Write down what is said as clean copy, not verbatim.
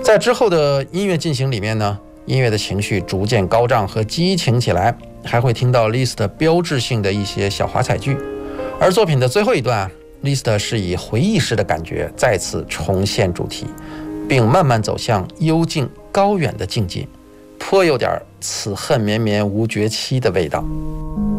在之后的音乐进行里面呢，音乐的情绪逐渐高涨和激情起来，还会听到 Liszt 标志性的一些小华彩句。而作品的最后一段，Liszt 是以回忆式的感觉再次重现主题，并慢慢走向幽静高远的境界，颇有点此恨绵绵无绝期的味道。